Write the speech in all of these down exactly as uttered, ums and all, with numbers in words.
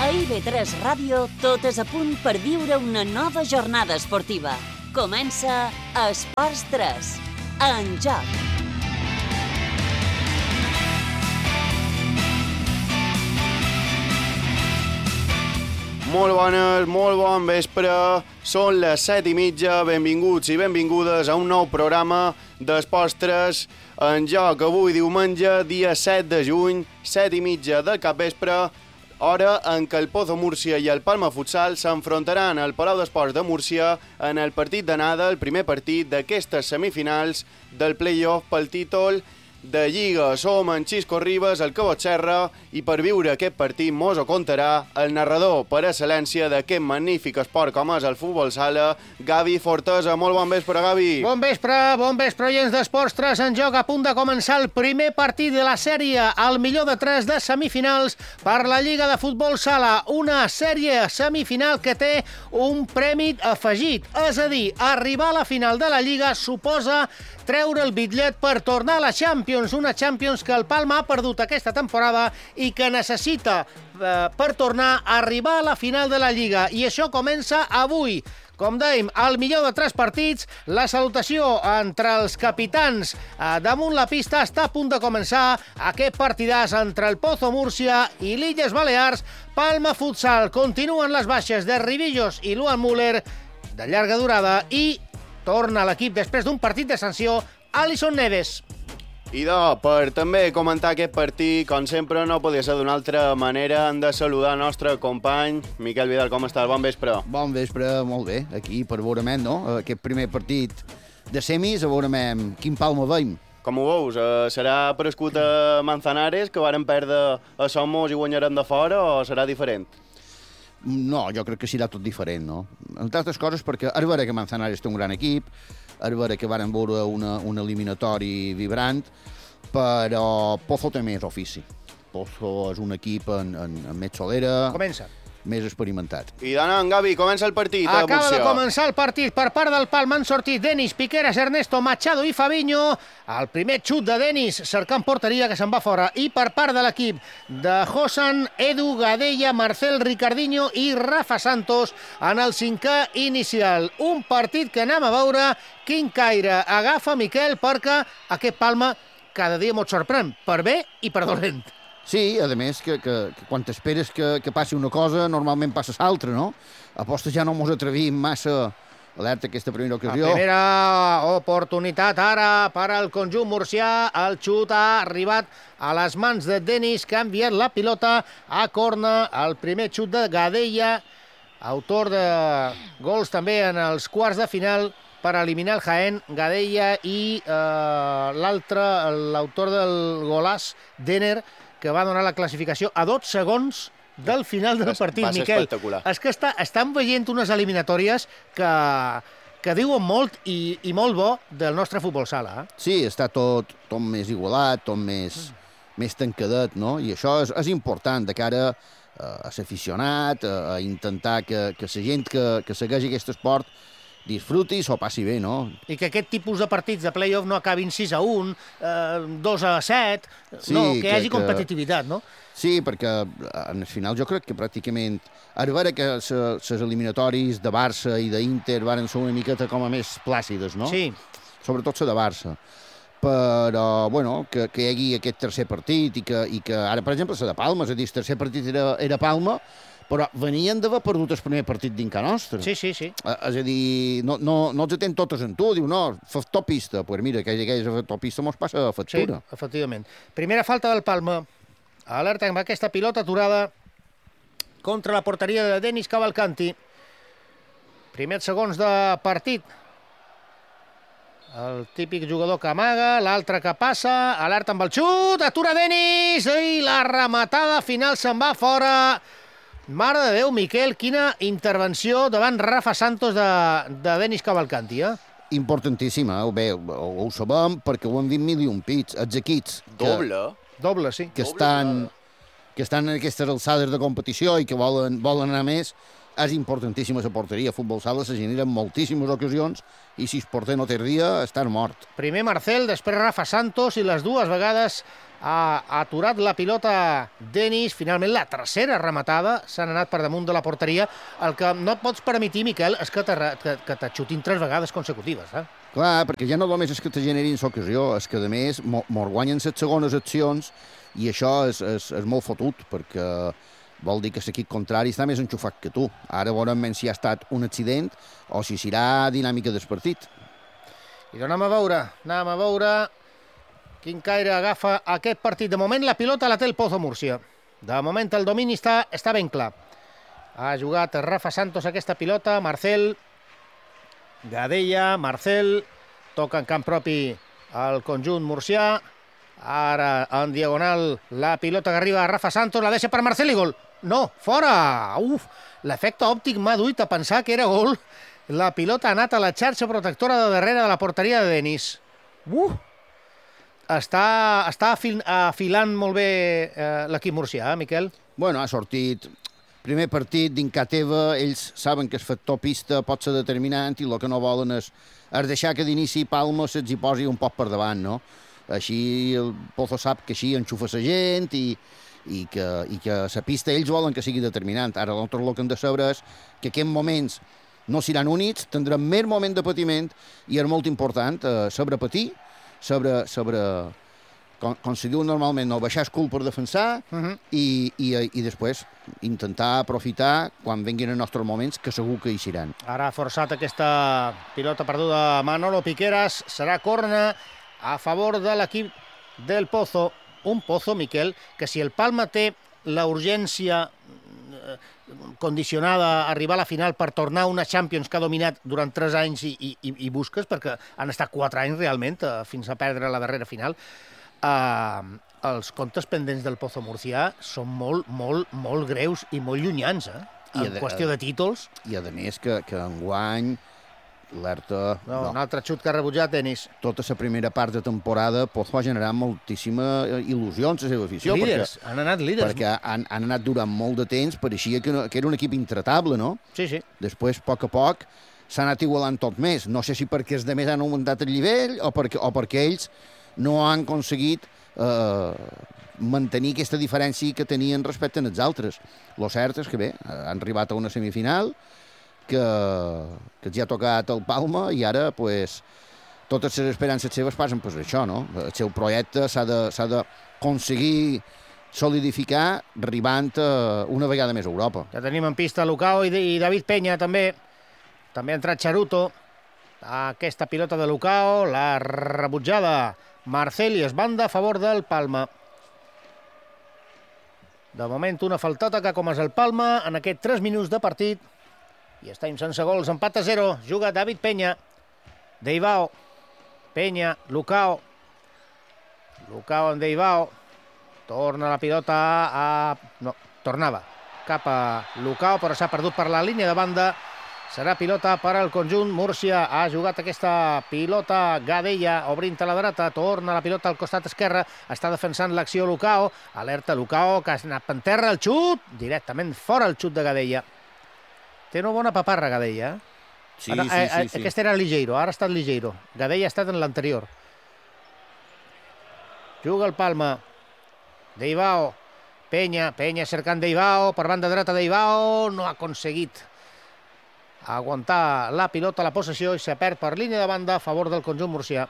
A I V tres Ràdio, tot és a punt per viure una nova jornada esportiva. Comença Esports tres, en joc. Molt bones, molt bon vespre. Són les set i mitja. Benvinguts i benvingudes a un nou programa d'Esports tres en joc. Avui diumenge, dia set de juny, set i mitja del capvespre, hora en què el Pozo Múrcia i el Palma Futsal s'enfrontaran al Palau d'Esports de Múrcia en el partit d'anada, el primer partit d'aquestes semifinals del play-off pel títol de Lliga. Som en Xisco Ribas, el Cabot Serra, i per viure aquest partit mos ho contarà el narrador per excel·lència d'aquest magnífic esport com és el futbol sala, Gavi Fortesa. Molt bon vespre, Gavi. Bon vespre, bon vespre, oients d'Esports tres en joc. A punt de començar el primer partit de la sèrie, el millor de tres de semifinals per la Lliga de Futbol Sala. Una sèrie semifinal que té un premi afegit, és a dir, arribar a la final de la Lliga suposa treure el bitllet per tornar a la Champions, una Champions que el Palma ha perdut aquesta temporada i que necessita eh, per tornar a arribar a la final de la Lliga. I això comença avui. Com dèiem, al millor de tres partits, la salutació entre els capitans eh, damunt la pista està a punt de començar aquest partidàs entre el Pozo Múrcia i l'Illes Balears. Palma Futsal, continuen les baixes de Ribillos i Luan Müller de llarga durada i torna a l'equip després d'un partit de sanció Alison Neves. I de, per també comentar aquest partit, com sempre no podia ser d'una altra manera, hem de saludar el nostre company Miquel Vidal. Com estàs? Bon vespre. Bon vespre, molt bé. Aquí per veurem, no? Aquest primer partit de semis, a veurem quin Palma veiem. Com ho veus? Eh, serà per escut a Manzanares, que varen perdre a Somos i guanyarem de fora, o serà diferent? No, jo crec que serà tot diferent, no? Entre altres coses perquè és vera que Manzanares té un gran equip, és vera que varen veure una, un eliminatori vibrant, però Pozo té més ofici. Pozo és un equip en, en, en més solera, Comença. més experimentat. I d'anar, en Gavi, comença el partit a Acaba Múrcia. de començar el partit. Per part del Palma han sortit Denis, Piqueras, Ernesto, Machado i Fabinho. El primer xut de Denis cercant porteria que se'n va fora. I per part de l'equip de Josan, Edu, Gadella, Marcel, Ricardinho i Rafa Santos en el cinquè inicial. Un partit que anem a veure quin caire agafa Miquel, perquè aquest Palma cada dia mos sorprèn, per bé i per dolent. Sí, a més, que, que, que quan t'esperes que, que passi una cosa, normalment passa l'altra, no? Aposta ja no mos atrevim massa. Alerta aquesta primera ocasió. La primera oportunitat ara per al conjunt murcià. El xut ha arribat a les mans de Denis, que ha enviat la pilota a corna. El primer xut de Gadella, autor de gols també en els quarts de final per eliminar el Jaén, Gadella, i eh, l'altre, l'autor del golàs, Denner, que va donar la classificació a dotze segons del final del partit, va ser Miquel. espectacular. És que està, estan veient unes eliminatòries que, que diuen molt i, i molt bo del nostre futbol sala. Eh? Sí, està tot, tot més igualat, tot més, mm. més tancadet, no? I això és, és important de cara a, a l'aficionat, a, a intentar que, que la gent que, que segueix aquest esport disfruti, s'ho passi bé, no? I que aquest tipus de partits de play-off no acabin sis a un, eh, dos a set, sí, no, que, que hi hagi que, competitivitat, no? Sí, perquè en el final jo crec que pràcticament... Ara veure que les eliminatoris de Barça i d'Inter van ser una miqueta com a més plàcides, no? Sí. Sobretot la de Barça. Però, bueno, que, que hi hagi aquest tercer partit i que, i que ara, per exemple, la de Palma, és a dir, el tercer partit era, era Palma, però venien d'haver perdut el primer partit d'Inca Nostra. Sí, sí, sí. És a dir, no, no, no els atén totes en tu, diu, no, fa top pista. Doncs pues mira, que hi hagués a top pista mos passa a factura. Sí, efectivament. Primera falta del Palma. Alerta amb aquesta pilota aturada contra la porteria de Denis Cavalcanti. Primers segons de partit. El típic jugador que amaga, l'altre que passa, alerta amb el xut, atura Denis, i la rematada final se'n va fora. Mare de Déu, Miquel, quina intervenció davant Rafa Santos de, de Denis Cavalcanti, eh? Importantíssima, eh? Bé, ho, ho sabem perquè ho hem dit mil i un pits. Els equips que, Doble. Doble, sí. que, estan, que estan en aquestes alçades de competició i que volen, volen anar més, és importantíssima la porteria. A futbol sala se generen moltíssimes ocasions i si el porter no té dia, estàs mort. Primer Marcel, després Rafa Santos i les dues vegades ha aturat la pilota Denis. Finalment, la tercera rematada s'han anat per damunt de la porteria. El que no et pots permetir, Miquel, és que te xutin tres vegades consecutives. Eh? Clar, perquè ja no només és que te generin l'ocasió, és que, a més, mos guanyen les segones accions i això és, és, és molt fotut, perquè vol dir que l'equip contrari està més enxufat que tu. Ara veurem si ha estat un accident o si serà dinàmica del partit. I anem a veure, anem a veure quin caire agafa aquest partit. De moment la pilota la té el Pozo Múrcia. De moment el domini està, està ben clar. Ha jugat Rafa Santos aquesta pilota, Marcel, Gadella, Marcel, toca en camp propi el conjunt murcià. Ara en diagonal la pilota que arriba a Rafa Santos, la deixa per Marcel i gol. No, fora! Uf, l'efecte òptic m'ha duit a pensar que era gol. La pilota ha anat a la xarxa protectora de darrere de la porteria de Denis. Uf! Està, està afil, afilant molt bé eh, l'equip murcià, eh, Miquel? Bueno, ha sortit primer partit d'Inca teva, ells saben que el factor pista pot ser determinant i el que no volen és, és deixar que d'inici Palma se'ls hi posi un poc per davant, no? Així el Pozo sap que així enxufa la gent i, i que, i que la pista ells volen que sigui determinant. Ara nosaltres el que hem de saber és que aquests moments no seran únics, tindrem més moment de patiment i és molt important eh, saber patir, saber, saber com, com se diu normalment, no baixar el cul per defensar uh -huh. i, i, i després intentar aprofitar quan venguin els nostres moments, que segur que hi seran. Ara ha forçat aquesta pilota perduda Manolo Piqueras, serà corna a favor de l'equip del Pozo. Un Pozo, Miquel, que si el Palma té la urgència condicionada a arribar a la final per tornar a una Champions que ha dominat durant tres anys i, i, i busques, perquè han estat quatre anys realment eh, fins a perdre la darrera final, eh, els comptes pendents del Pozo Murcià són molt, molt, molt greus i molt llunyans, eh? I en de, qüestió de títols. I a més que, que enguany l'Herta... No, no. Un altre xut que ha rebutjat Denis. Tota la primera part de temporada Pozo ha generat moltíssima il·lusió en la seva afició. Líders, perquè, han anat líders. Perquè han, han anat durant molt de temps, pareixia que, no, que era un equip intratable, no? Sí, sí. Després, a poc a poc, s'ha anat igualant tot més. No sé si perquè els altres han augmentat el nivell o perquè, o perquè ells no han aconseguit eh, mantenir aquesta diferència que tenien respecte als altres. Lo cert és que bé, han arribat a una semifinal que, que els ha tocat el Palma i ara, pues, totes les esperances seves passen per això, no? El seu projecte s'ha d'aconseguir solidificar arribant una vegada més a Europa. Ja tenim en pista Lucao i, i David Peña, també. També ha entrat Charuto. Aquesta pilota de Lucao, la rebutjada Marcel i es banda a favor del Palma. De moment, una faltata que com és el Palma en aquests tres minuts de partit. I estem sense gols, empat a zero. Juga David Peña. Deibao. Peña, Lucao. Lucao en Deibao. Torna la pilota a... No, tornava cap a Lucao, però s'ha perdut per la línia de banda. Serà pilota per al conjunt Múrcia. Ha jugat aquesta pilota Gadella, obrint a la dreta. Torna la pilota al costat esquerre. Està defensant l'acció Lucao. Alerta Lucao, que ha anat per terra. El xut, directament fora el xut de Gadella. Té una bona paparra, Gadella. Sí, ara, sí, eh, sí, sí. Aquest era Ligeiro, ara ha estat Ligeiro. Gadella ha estat en l'anterior. Juga el Palma. Deibao. Peña, Peña cercant Deibao. Per banda dreta Deibao. No ha aconseguit aguantar la pilota, la possessió, i s'ha perd per línia de banda a favor del conjunt murcià.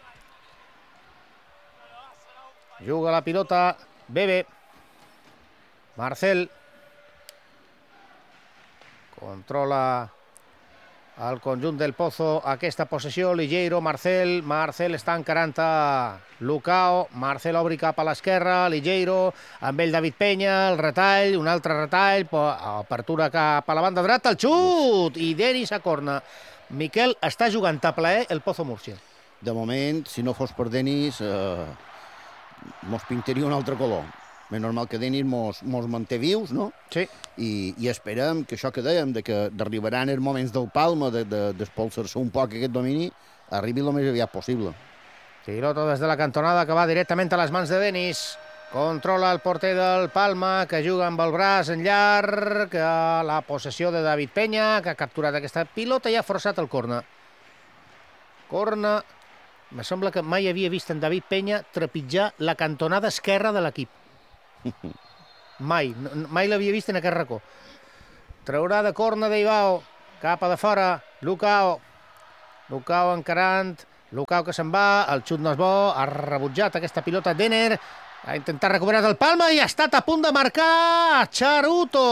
Juga la pilota Bebe. Marcel. Controla el conjunt del Pozo aquesta possessió. Ligeiro, Marcel. Marcel està encarant a Lucao. Marcel obri cap a l'esquerra. Ligeiro, amb ell David Peña. El retall, un altre retall. Apertura cap a la banda dreta. El xut! I Denis a corna. Miquel, està jugant a plaer el Pozo Múrcia. De moment, si no fos per Denis, eh, mos pintaria un altre color. És normal que Denis mos, mos manté vius, no? Sí. I, i esperem que això que dèiem, de que arribaran els moments del Palma, d'espolsar-se de, un poc aquest domini, arribi el més aviat possible. Pilota des de la cantonada que va directament a les mans de Denis. Controla el porter del Palma, que juga amb el braç en llarg, la possessió de David Peña, que ha capturat aquesta pilota i ha forçat el corna. Corna. Me sembla que mai havia vist en David Peña trepitjar la cantonada esquerra de l'equip. Mai. Mai l'havia vist en aquest racó. Traurà de corna d'Eivao, cap a de fora, Lucao. Lucao encarant, Lucao que se'n va, el xut no és bo, ha rebutjat aquesta pilota Denner, ha intentat recuperar el Palma i ha estat a punt de marcar Charuto.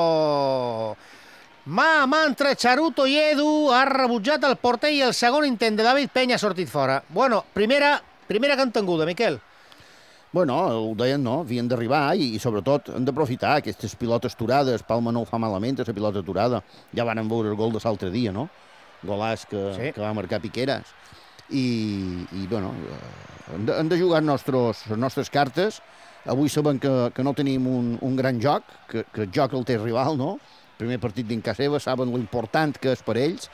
Mà a mà entre Charuto i Edu, ha rebutjat el porter i el segon intent de David Peña ha sortit fora. Bueno, primera, primera cantenguda, Miquel. Bueno, ho deien, no? Havien d'arribar i, i sobretot han d'aprofitar aquestes pilotes aturades. Palma no ho fa malament, aquesta pilota aturada. Ja van veure el gol de l'altre dia, no? Golàs que, sí. que va marcar Piqueras. I, i bueno, hem de, hem de jugar nostres, les nostres cartes. Avui sabem que, que no tenim un, un gran joc, que, que el joc el té el rival, no? Primer partit dins casa seva, saben l'important que és per ells,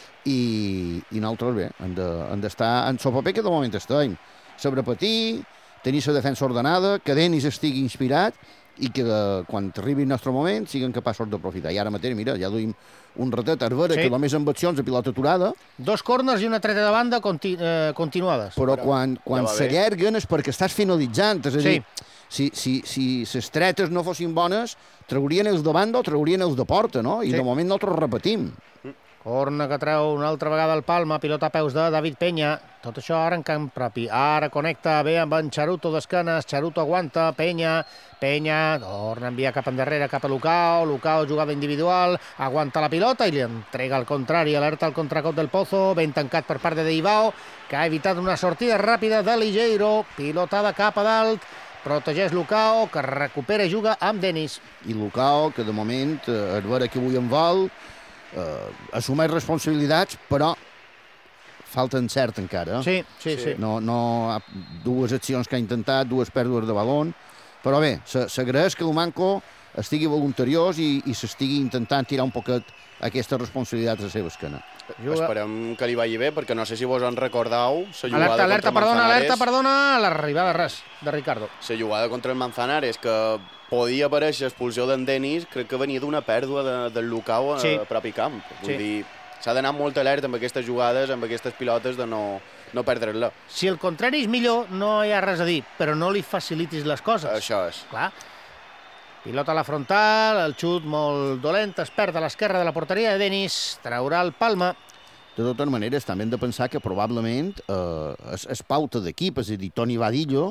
i, i nosaltres, bé, hem d'estar de, en el paper que de moment estem. Saber patir, tenir la defensa ordenada, que Denis estigui inspirat, i que quan arribi el nostre moment siguin capaços d'aprofitar. I ara mateix, mira, ja duim un ratet a Arbera, sí. que només amb accions de pilota aturada. Dos corners i una treta de banda conti eh, continuades. Però, però quan, quan ja s'allarguen és perquè estàs finalitzant. És a dir, sí. si, si, si les tretes no fossin bones, traurien els de banda o traurien els de porta, no? I sí. de moment nosaltres repetim. Corna que treu una altra vegada el Palma, pilota a peus de David Peña. Tot això ara en camp propi. Ara connecta bé amb en Charuto d'esquenes. Charuto aguanta, Peña, Peña, torna a enviar cap endarrere, cap a Lucao. Lucao, jugada individual, aguanta la pilota i li entrega al contrari. Alerta al contracop del Pozo, ben tancat per part de Deivao, que ha evitat una sortida ràpida de Ligeiro. Pilotada cap a dalt, protegeix Lucao, que recupera i juga amb Denis. I Lucao, que de moment, a veure qui avui en vol, Uh, assumeix responsabilitats, però falta encert encara. Sí, sí, sí. No, no, dues accions que ha intentat, dues pèrdues de balon, però bé, s'agraeix que el Manco estigui voluntariós i, i s'estigui intentant tirar un poquet aquesta responsabilitat a la seva esquena. Juga. Esperem que li vagi bé, perquè no sé si vos en recordeu la jugada alerta, alerta, contra perdona, Manzanares. Alerta, perdona, l'arribada res de Ricardo. La jugada contra el Manzanares, que podia aparèixer expulsió d'en Denis, crec que venia d'una pèrdua de, del Lucao a, sí. a propi camp. Vull sí. dir, s'ha d'anar molt alerta amb aquestes jugades, amb aquestes pilotes, de no, no perdre-la. Si el contrari és millor, no hi ha res a dir, però no li facilitis les coses. Això és. Clar. Pilota a la frontal, el xut molt dolent, es perd a l'esquerra de la porteria de Denis, traurà el Palma. De totes maneres, també hem de pensar que probablement eh, és, és pauta d'equip, és a dir, Toni Vadillo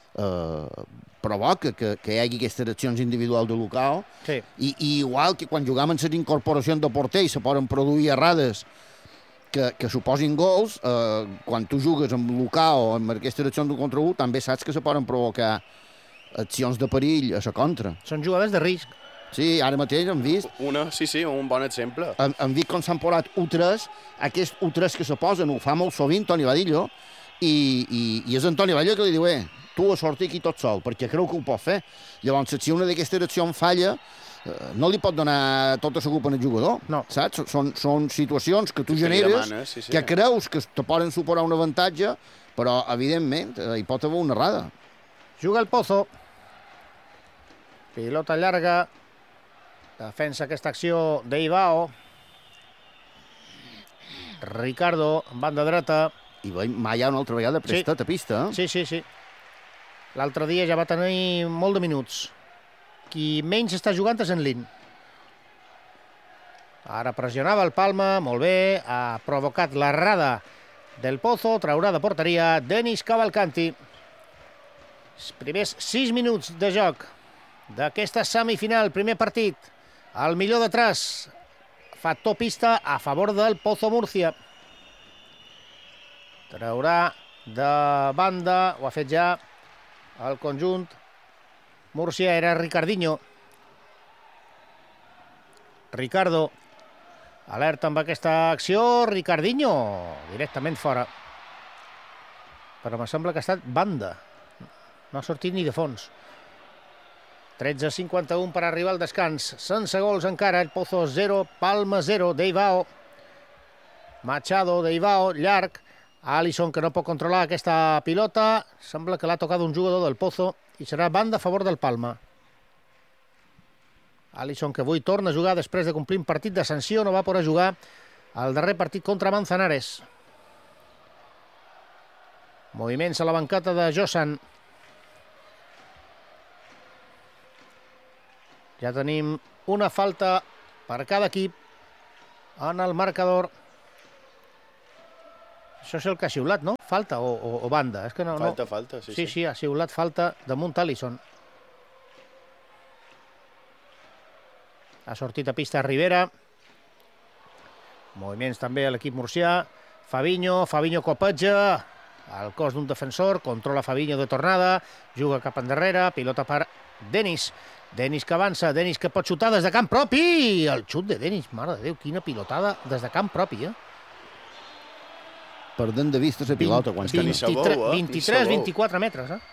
eh, provoca que, que hi hagi aquestes accions individuals de Lucao, sí. I, i igual que quan jugaven les incorporacions de porter i se poden produir errades que, que suposin gols, eh, quan tu jugues amb Lucao, amb aquestes accions d'un contra un, també saps que se poden provocar accions de perill a la contra. Són jugades de risc. Sí, ara mateix hem vist... Una, sí, sí, un bon exemple. Hem, hem vist com s'han posat U tres, aquest U tres que se posen, ho fa molt sovint Toni Vadillo, i, i, i és en Toni Vadillo que li diu, eh, tu a sortir aquí tot sol, perquè creu que ho pot fer. Llavors, si una d'aquestes accions falla, eh, no li pot donar tota la culpa al jugador, no. Saps? Són, són situacions que tu generes, demanes, sí, sí. que creus que te poden suposar un avantatge, però, evidentment, eh, hi pot haver una errada. Juga el Pozo. Pilota llarga. Defensa aquesta acció d'Eivao. Ricardo, en banda dreta. I veiem mai una altra vegada prestat sí. a pista. Eh? Sí, sí, sí. L'altre dia ja va tenir molt de minuts. Qui menys està jugant és en Lin. Ara pressionava el Palma, molt bé. Ha provocat l'errada del Pozo. Traurà de porteria Denis Cavalcanti. Els primers sis minuts de joc d'aquesta semifinal, primer partit. El millor de tres, factor pista a favor del Pozo Múrcia. Traurà de banda, ho ha fet ja el conjunt. Múrcia era Ricardinho. Ricardo, alerta amb aquesta acció. Ricardinho, directament fora. Però em sembla que ha estat banda. No ha sortit ni de fons. tretze cinquanta-u per arribar al descans. Sense gols encara. El Pozo zero, Palma zero. Deivao. Machado, Deivao, llarg. Alisson, que no pot controlar aquesta pilota. Sembla que l'ha tocat un jugador del Pozo i serà banda a favor del Palma. Alisson, que avui torna a jugar després de complir un partit de sanció, no va poder jugar al darrer partit contra Manzanares. Moviments a la banqueta de Josan. Ja tenim una falta per cada equip en el marcador. Això és el que ha xiulat, no? Falta o, o, o banda? És que no, falta, no... falta, sí, sí. Sí, sí, ha xiulat falta damunt Alisson. Ha sortit a pista Rivera. Moviments també a l'equip murcià. Fabinho, Fabinho copetja al cos d'un defensor, controla Fabinho de tornada, juga cap endarrere, pilota per Denis. Denis que avança, Denis que pot xutar des de camp propi. El xut de Denis, mare de Déu, quina pilotada des de camp propi, eh? Perdent de vista la pilota quan que ni sabeu, eh? vint-i-tres vint-i-quatre metres, eh?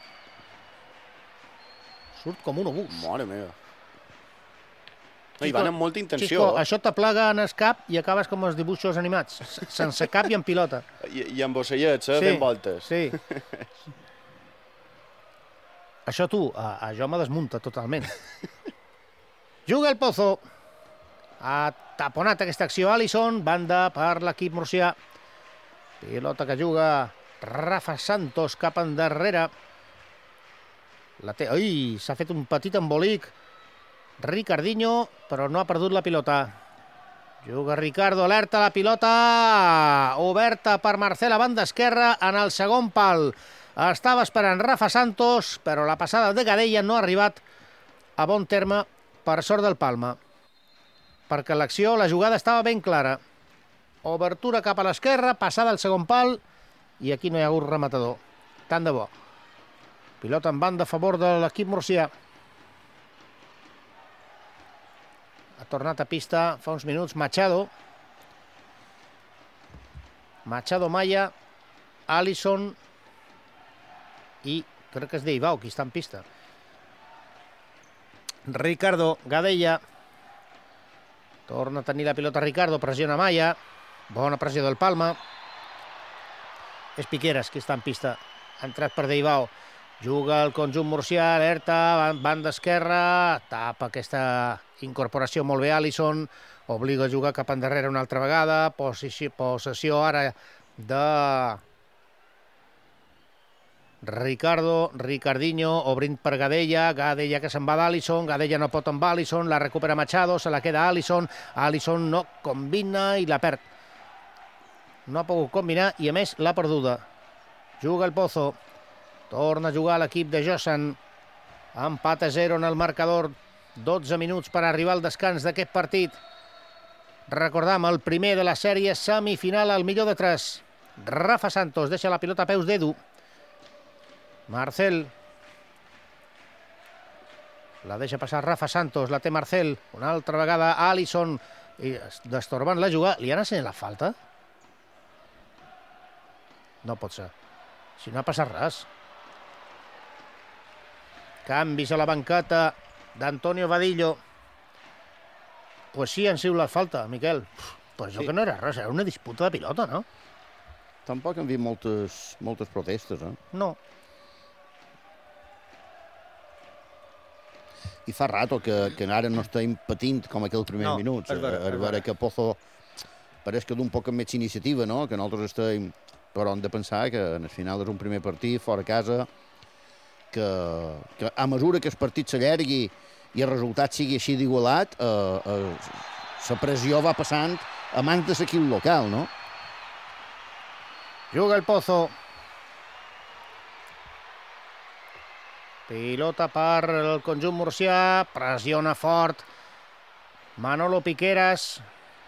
Surt com un obús. Mare meva. No, hi van amb molta intenció. Xisco, això t'aplaga en el cap i acabes com els dibuixos animats, sense cap i en pilota. I, i amb ocellets, eh? Sí, fent voltes. Sí. Això tu, a, a jo me desmunta totalment. Juga el Pozo. Ha taponat aquesta acció Alisson, banda per l'equip murcià. Pilota que juga Rafa Santos cap endarrere. La té... Ai, s'ha fet un petit embolic Ricardinho, però no ha perdut la pilota. Juga Ricardo, alerta la pilota, oberta per Marcel a banda esquerra en el segon pal. Estava esperant Rafa Santos, però la passada de Gadella no ha arribat a bon terme per sort del Palma. Perquè l'acció, la jugada estava ben clara. Obertura cap a l'esquerra, passada al segon pal, i aquí no hi ha hagut rematador. Tant de bo. Pilota en banda a favor de l'equip murcià. Ha tornat a pista fa uns minuts Machado. Machado Maya, Alisson i crec que és Deibao qui està en pista. Ricardo, Gadella. Torna a tenir la pilota Ricardo, pressiona Maya. Bona pressió del Palma. És Piqueras qui està en pista. Ha entrat per Deibao. Juga el conjunt murcià, alerta, banda esquerra, tapa aquesta incorporació molt bé Alisson, obliga a jugar cap endarrere una altra vegada, possessió, possessió ara de Ricardo, Ricardinho, obrint per Gadella, Gadella que se'n va d'Alisson, Gadella no pot amb Alisson, la recupera Machado, se la queda Alisson, Alisson no combina i la perd. No ha pogut combinar i a més l'ha perduda. Juga el Pozo. Torna a jugar l'equip de Josan. Empat a zero en el marcador. dotze minuts per arribar al descans d'aquest partit. Recordam, el primer de la sèrie semifinal al millor de tres. Rafa Santos deixa la pilota a peus d'Edu. Marcel. La deixa passar Rafa Santos, la té Marcel. Una altra vegada Alisson. I destorbant la jugada. Li han ensenyat la falta? No pot ser. Si no ha passat res. Canvis a la banqueta d'Antonio Vadillo. Pues sí, han sigut la falta, Miquel. Però això sí. Que no era res, era una disputa de pilota, no? Tampoc hem vist moltes, moltes protestes, eh? No. I fa rato que, que ara no estem patint com aquells primers no, minuts. És vera, a veure que Pozo pareix que d'un poc més iniciativa, no? Que nosaltres estem... Però hem de pensar que en el final és un primer partit fora casa, que, que a mesura que el partit s'allargui i el resultat sigui així d'igualat, eh, eh, la pressió va passant a mans de l'equip local, no? Juga el Pozo. Pilota per el conjunt murcià, pressiona fort Manolo Piqueras.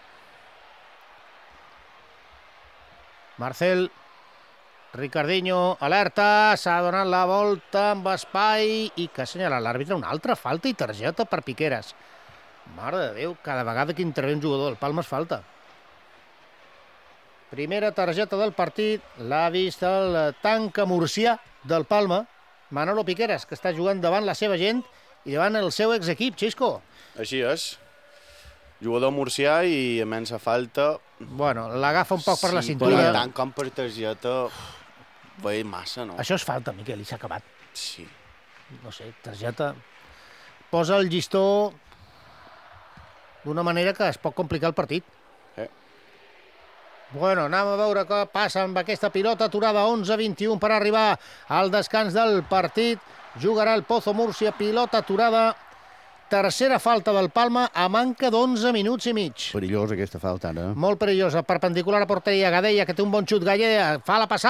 Marcel, Ricardinho, alerta, s'ha donat la volta amb espai i que ha assenyalat l'àrbitre una altra falta i targeta per Piqueras. Mare de Déu, cada vegada que intervé un jugador del Palma es falta. Primera targeta del partit, l'ha vist el tanca murcià del Palma, Manolo Piqueras, que està jugant davant la seva gent i davant el seu exequip, Xisco. Així és. Jugador murcià i a menys falta... Bueno, l'agafa un poc per la Sí, cintura. però tant com per targeta... Veig massa, no? Això és falta, Miquel, i s'ha acabat. Sí. no sé, targeta... Posa el llistó d'una manera que es pot complicar el partit. Eh. Bueno, anem a veure què passa amb aquesta pilota aturada. onze vint-i-u per arribar al descans del partit. Jugarà el Pozo Múrcia, pilota aturada. Tercera falta del Palma a manca d'onze minuts i mig. Perillosa aquesta falta, ara. Molt perillosa, perpendicular a porteria. Gadella, que té un bon xut. Gadella fa la passada.